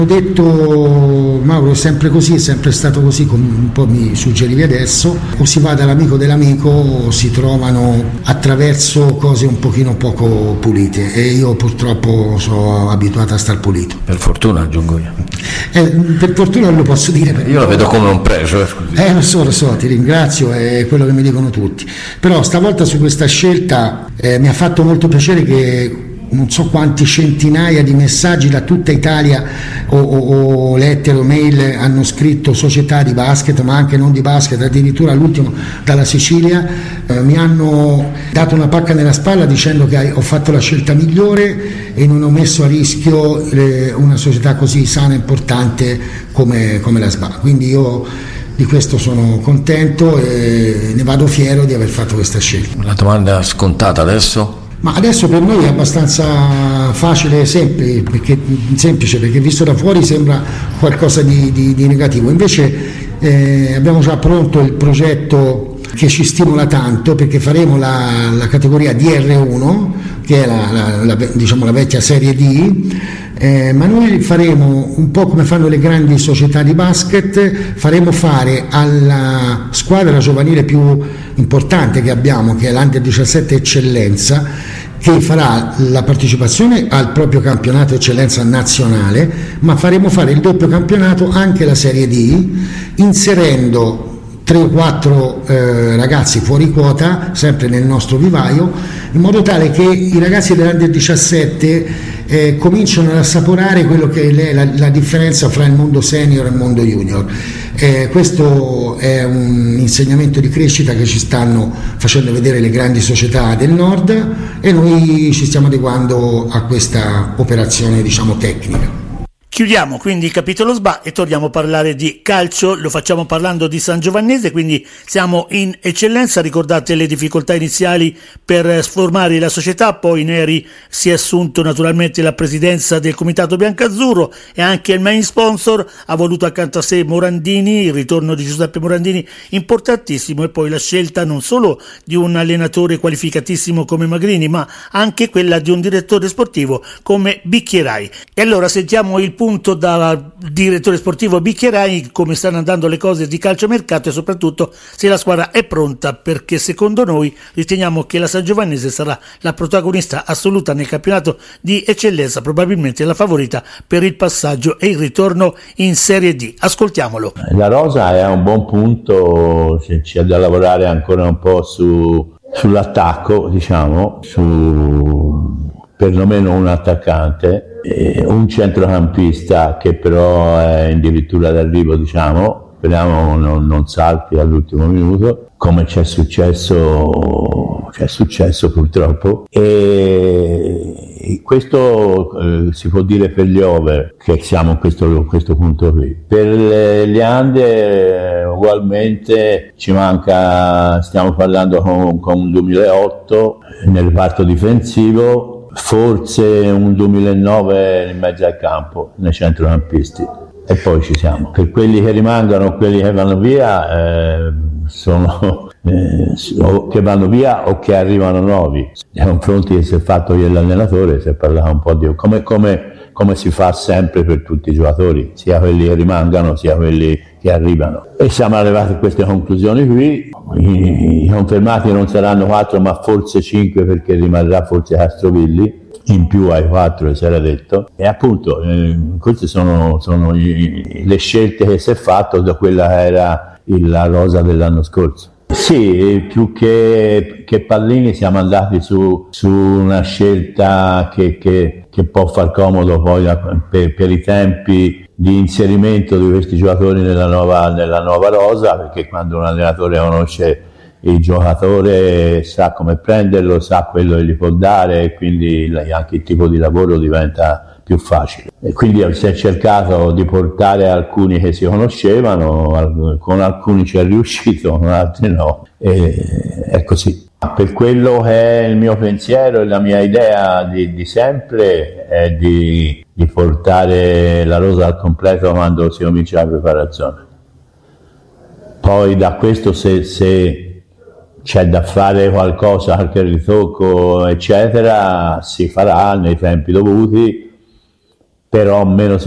Ho detto: Mauro, è sempre così, è sempre stato così, come un po' mi suggerivi adesso, o si va dall'amico dell'amico o si trovano attraverso cose un pochino poco pulite, e io purtroppo sono abituato a star pulito. Per fortuna, aggiungo io. Per fortuna non lo posso dire. Io lo vedo come un pregio. Lo so, ti ringrazio, è quello che mi dicono tutti. Però stavolta su questa scelta mi ha fatto molto piacere che non so quanti centinaia di messaggi da tutta Italia o lettere o mail hanno scritto società di basket, ma anche non di basket, addirittura l'ultimo dalla Sicilia, mi hanno dato una pacca nella spalla dicendo che ho fatto la scelta migliore e non ho messo a rischio una società così sana e importante come la SBA. Quindi io di questo sono contento e ne vado fiero di aver fatto questa scelta. La domanda scontata adesso? Ma adesso per noi è abbastanza facile e semplice, perché visto da fuori sembra qualcosa di negativo. Invece abbiamo già pronto il progetto che ci stimola tanto, perché faremo la categoria DR1, che è la vecchia serie D, ma noi faremo un po' come fanno le grandi società di basket, faremo fare alla squadra giovanile più importante che abbiamo, che è l'Under 17 Eccellenza, che farà la partecipazione al proprio campionato eccellenza nazionale, ma faremo fare il doppio campionato anche la serie D, inserendo 3 o 4 ragazzi fuori quota, sempre nel nostro vivaio, in modo tale che i ragazzi dell'Under 17 cominciano ad assaporare quello che è la differenza fra il mondo senior e il mondo junior. Questo è un insegnamento di crescita che ci stanno facendo vedere le grandi società del nord, e noi ci stiamo adeguando a questa operazione, diciamo, tecnica. Chiudiamo quindi il capitolo SBA e torniamo a parlare di calcio. Lo facciamo parlando di San Giovannese, quindi siamo in eccellenza. Ricordate le difficoltà iniziali per sformare la società, poi Neri si è assunto naturalmente la presidenza del comitato biancazzurro e anche il main sponsor ha voluto accanto a sé Morandini, il ritorno di Giuseppe Morandini importantissimo, e poi la scelta non solo di un allenatore qualificatissimo come Magrini, ma anche quella di un direttore sportivo come Bicchierai. E allora sentiamo il punto da direttore sportivo Bicchierai, come stanno andando le cose di calciomercato e soprattutto se la squadra è pronta, perché secondo noi riteniamo che la San Giovannese sarà la protagonista assoluta nel campionato di eccellenza, probabilmente la favorita per il passaggio e il ritorno in Serie D. Ascoltiamolo. La rosa è a un buon punto, c'è da lavorare ancora un po' sull'attacco, diciamo, perlomeno un attaccante, un centrocampista che però è addirittura d'arrivo, diciamo, speriamo non salti all'ultimo minuto, come c'è successo purtroppo, e questo si può dire per gli over, che siamo a questo punto qui. Per gli under ugualmente ci manca, stiamo parlando con un 2008 nel reparto difensivo, forse un 2009 in mezzo al campo nei centrocampisti, e poi ci siamo. Per quelli che rimangono, quelli che vanno via, sono o che vanno via o che arrivano nuovi. Nei confronti che si è fatto io e l'allenatore si è parlato un po' di come si fa sempre per tutti i giocatori, sia quelli che rimangano sia quelli che arrivano, e siamo arrivati a queste conclusioni qui. I confermati non saranno 4 ma forse 5, perché rimarrà forse Castrovilli in più ai 4 che si era detto, e appunto queste sono le scelte che si è fatto da quella che era la rosa dell'anno scorso. Sì, più che pallini siamo andati su una scelta che può far comodo poi per i tempi di inserimento di questi giocatori nella nuova rosa, perché quando un allenatore conosce il giocatore sa come prenderlo, sa quello che gli può dare, e quindi anche il tipo di lavoro diventa più facile. E quindi si è cercato di portare alcuni che si conoscevano, con alcuni ci è riuscito, con altri no, e è così. Per quello che è il mio pensiero e la mia idea di sempre è di portare la rosa al completo quando si comincia la preparazione. Poi da questo se c'è da fare qualcosa, qualche ritocco eccetera, si farà nei tempi dovuti, però meno